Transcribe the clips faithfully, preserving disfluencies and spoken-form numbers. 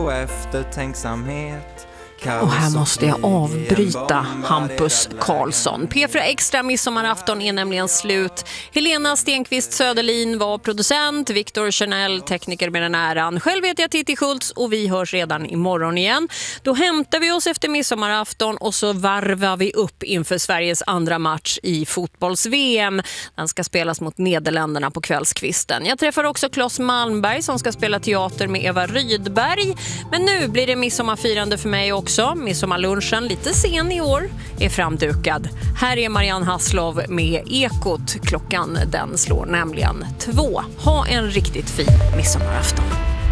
och eftertänksamhet. Och här måste jag avbryta Hampus Karlsson. P fyra Extra midsommarafton är nämligen slut. Helena Stenqvist Söderlin var producent, Victor Chanel tekniker med den äran. Själv heter jag Titti Schultz och vi hörs redan imorgon igen. Då hämtar vi oss efter midsommarafton och så varvar vi upp inför Sveriges andra match i fotbolls-V M. Den ska spelas mot Nederländerna på kvällskvisten. Jag träffar också Claes Malmberg som ska spela teater med Eva Rydberg. Men nu blir det midsommarfirande för mig också. Midsommarlunchen, lite sen i år, är framdukad. Här är Marianne Hasslov med Ekot. Klockan den slår nämligen två. Ha en riktigt fin midsommarafton.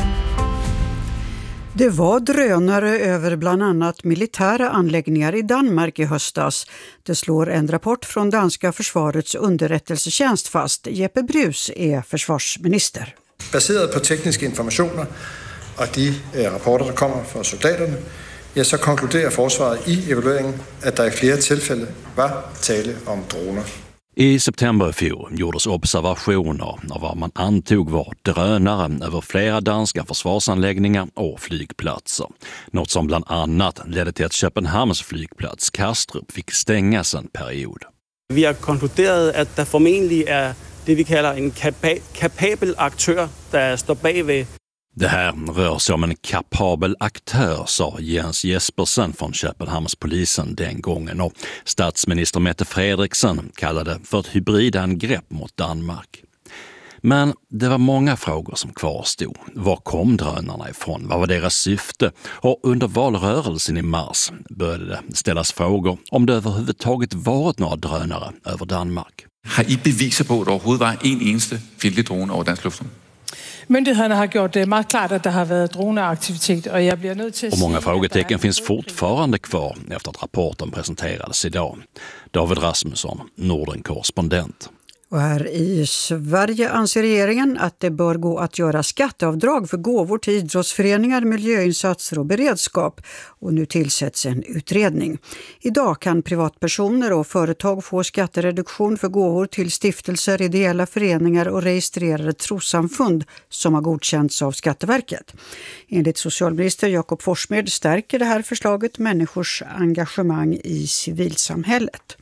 Det var drönare över bland annat militära anläggningar i Danmark i höstas. Det slår en rapport från danska försvarets underrättelsetjänst fast. Jeppe Brus är försvarsminister. Baserat på tekniska informationer och de rapporter som kommer från soldaterna, ja, så konkluderar försvaret i evalueringen att det i flera tillfällen var tale om droner. I september i fjol gjordes observationer av vad man antog var drönare över flera danska försvarsanläggningar och flygplatser. Något som bland annat ledde till att Köpenhamns flygplats Kastrup fick stängas en period. Vi har konkluderat att det förmodligen är det vi kallar en kapa- kapabel aktör där står bredvid. Det här rör sig om en kapabel aktör, sa Jens Jespersen från Köpenhamnspolisen den gången, och statsminister Mette Frederiksen kallade för ett hybridangrepp mot Danmark. Men det var många frågor som kvarstod. Var kom drönarna ifrån? Vad var deras syfte? Och under valrörelsen i mars började det ställas frågor om det överhuvudtaget varit några drönare över Danmark. Har I beviser på att det överhuvudtaget var en eneste fjendtlig drone över dansk luftrum? Myndigheterna har gjort det mycket klart att det har varit droneaktivitet och jag blir nöjd till. Och många frågetecken finns fortfarande kvar efter att rapporten presenterades idag. David Rasmusson, Norden-korrespondent. Och här i Sverige anser regeringen att det bör gå att göra skatteavdrag för gåvor till idrottsföreningar, miljöinsatser och beredskap. Och nu tillsätts en utredning. Idag kan privatpersoner och företag få skattereduktion för gåvor till stiftelser, ideella föreningar och registrerade trossamfund som har godkänts av Skatteverket. Enligt socialminister Jakob Forssmed stärker det här förslaget människors engagemang i civilsamhället.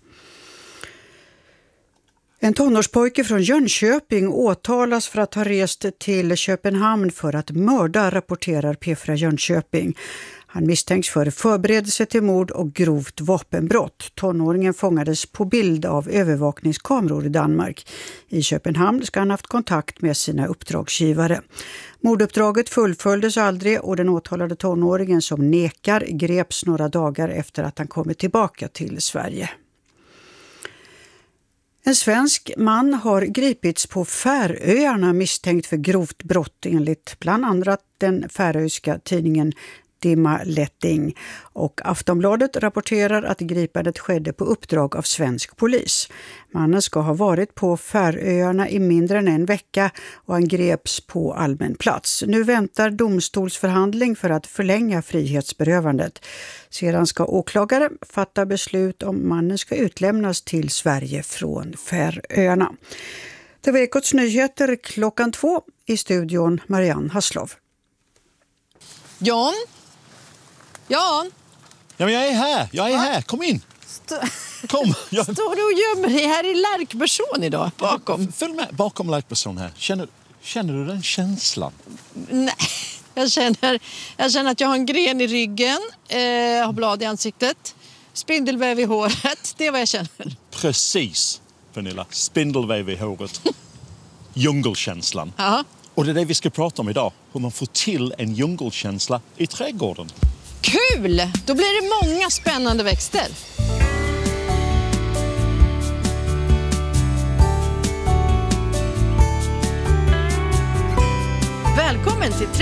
En tonårspojke från Jönköping åtalas för att ha rest till Köpenhamn för att mörda, rapporterar P fyra Jönköping. Han misstänks för förberedelse till mord och grovt vapenbrott. Tonåringen fångades på bild av övervakningskameror i Danmark. I Köpenhamn ska han haft kontakt med sina uppdragsgivare. Morduppdraget fullföljdes aldrig och den åtalade tonåringen som nekar greps några dagar efter att han kommit tillbaka till Sverige. En svensk man har gripits på Färöarna misstänkt för grovt brott enligt bland annat den färöiska tidningen Dimma Letting. Och Aftonbladet rapporterar att gripandet skedde på uppdrag av svensk polis. Mannen ska ha varit på Färöarna i mindre än en vecka och han greps på allmän plats. Nu väntar domstolsförhandling för att förlänga frihetsberövandet. Sedan ska åklagare fatta beslut om mannen ska utlämnas till Sverige från Färöarna. Det var Ekots nyheter klockan två, i studion Marianne Hasslov. Jan? Jan? Ja, men jag är här, jag är här, kom in. Stå... Kom. Jag... Står du och gömmer dig här i Lärkperson idag? Bakom. Följ med, bakom Lärkperson här. Känner, känner du den känslan? Nej, jag känner, jag känner att jag har en gren i ryggen, eh, har blad i ansiktet, spindelväv i håret, det är vad jag känner. Precis, Pernilla, spindelväv i håret. Djungelkänslan. Ja. Och det är det vi ska prata om idag, hur man får till en djungelkänsla i trädgården. Kul! Då blir det många spännande växter.